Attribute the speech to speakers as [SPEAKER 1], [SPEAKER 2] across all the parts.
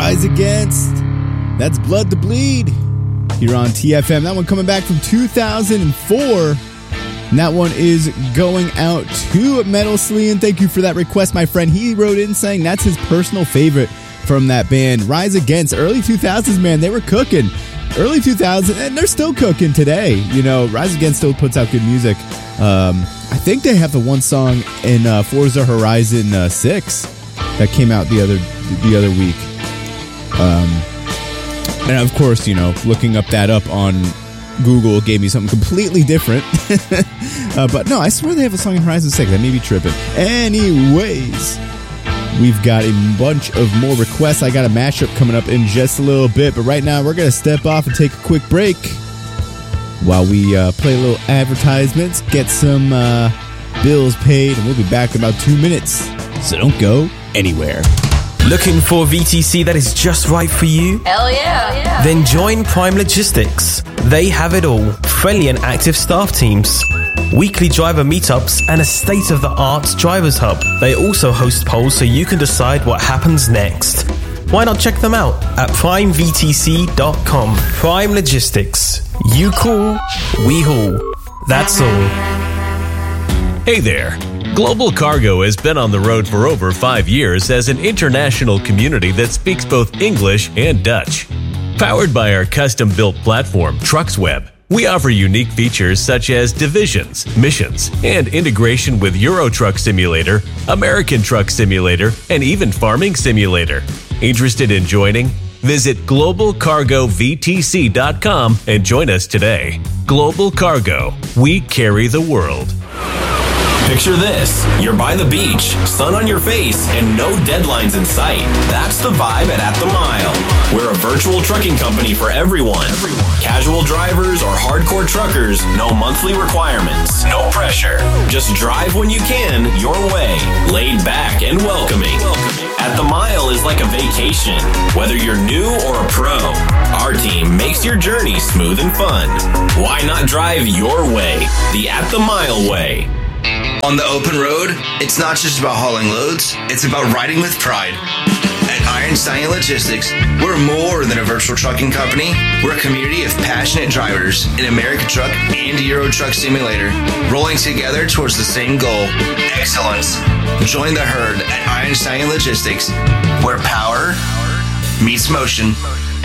[SPEAKER 1] Rise Against. That's Blood to Bleed here on TFM. That one coming back from 2004. And that one is going out to Metal Sleen. Thank you for that request, my friend. He wrote in saying that's his personal favorite from that band. Rise Against. Early 2000s, man, they were cooking. Early 2000s, and they're still cooking today. You know, Rise Against still puts out good music. I think they have the one song in Forza Horizon 6 that came out the other week. And of course, you know, looking that up on Google gave me something completely different. But no, I swear they have a song in Horizon 6. I may be tripping. Anyways, we've got a bunch of more requests. I got a mashup coming up in just a little bit. But right now, we're going to step off and take a quick break while we play a little advertisements, get some bills paid, and we'll be back in about 2 minutes. So don't go anywhere.
[SPEAKER 2] Looking for a VTC that is just right for you?
[SPEAKER 3] Hell yeah.
[SPEAKER 2] Then join Prime Logistics. They have it all. Friendly and active staff teams, weekly driver meetups, and a state-of-the-art drivers hub. They also host polls so you can decide what happens next. Why not check them out at primevtc.com. Prime Logistics. You call, we haul. That's all.
[SPEAKER 4] Hey there. Global Cargo has been on the road for over 5 years as an international community that speaks both English and Dutch. Powered by our custom-built platform, TrucksWeb, we offer unique features such as divisions, missions, and integration with Euro Truck Simulator, American Truck Simulator, and even Farming Simulator. Interested in joining? Visit globalcargovtc.com and join us today. Global Cargo. We carry the world.
[SPEAKER 5] Picture this. You're by the beach, sun on your face, and no deadlines in sight. That's the vibe at The Mile. We're a virtual trucking company for everyone. Casual drivers or hardcore truckers, no monthly requirements, no pressure. Just drive when you can, your way, laid back and welcoming. At The Mile is like a vacation. Whether you're new or a pro, our team makes your journey smooth and fun. Why not drive your way? The At The Mile way.
[SPEAKER 6] On the open road, it's not just about hauling loads, it's about riding with pride. At Iron Stallion Logistics, we're more than a virtual trucking company. We're a community of passionate drivers in American Truck and Euro Truck Simulator, rolling together towards the same goal, excellence. Join the herd at Iron Stallion Logistics, where power meets motion.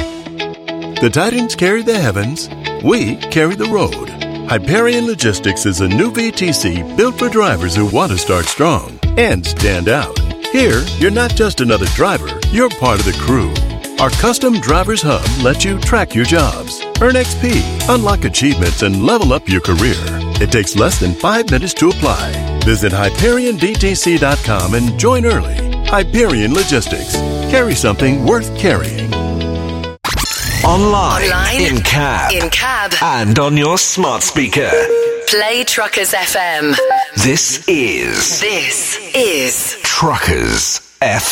[SPEAKER 7] The Titans carry the heavens, we carry the road. Hyperion Logistics is a new VTC built for drivers who want to start strong and stand out. Here, you're not just another driver, you're part of the crew. Our custom Drivers Hub lets you track your jobs, earn XP, unlock achievements, and level up your career. It takes less than 5 minutes to apply. Visit HyperionVTC.com and join early. Hyperion Logistics. Carry something worth carrying.
[SPEAKER 8] Online, in cab, and on your smart speaker.
[SPEAKER 3] Play Truckers FM.
[SPEAKER 8] This is
[SPEAKER 3] Truckers
[SPEAKER 8] FM.